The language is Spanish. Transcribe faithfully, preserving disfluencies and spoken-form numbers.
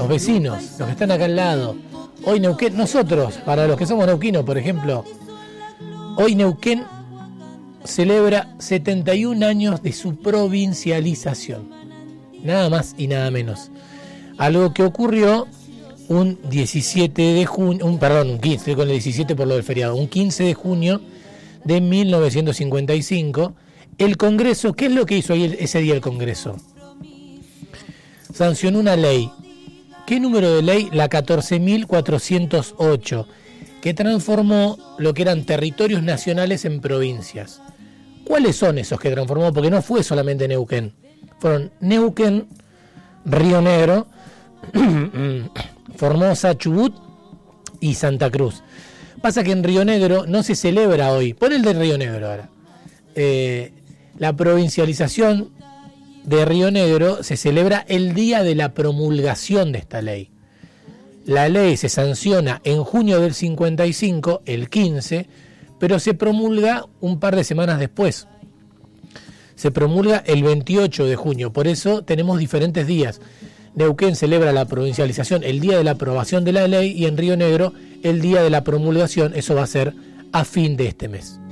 los vecinos, los que están acá al lado. Hoy Neuquén, nosotros, para los que somos neuquinos, por ejemplo, hoy Neuquén celebra setenta y un años de su provincialización. Nada más y nada menos. Algo que ocurrió un diecisiete de junio, un, perdón, un quince, estoy con el diecisiete por lo del feriado, un quince de junio de mil novecientos cincuenta y cinco. El Congreso, ¿qué es lo que hizo ahí ese día el Congreso? Sancionó una ley. ¿Qué número de ley? La catorce mil cuatrocientos ocho, que transformó lo que eran territorios nacionales en provincias. ¿Cuáles son esos que transformó? Porque no fue solamente Neuquén. Fueron Neuquén, Río Negro, Formosa, Chubut y Santa Cruz. Pasa que en Río Negro no se celebra hoy. Pon el de Río Negro ahora. Eh, la provincialización de Río Negro se celebra el día de la promulgación de esta ley. La ley se sanciona en junio del cincuenta y cinco, el quince, pero se promulga un par de semanas después. Se promulga el veintiocho de junio, por eso tenemos diferentes días. Neuquén celebra la provincialización el día de la aprobación de la ley y en Río Negro el día de la promulgación, eso va a ser a fin de este mes.